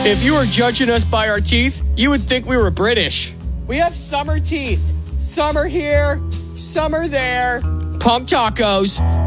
If you were judging us by our teeth, you would think we were British. We have summer teeth. Some are here, some are there. Punk tacos.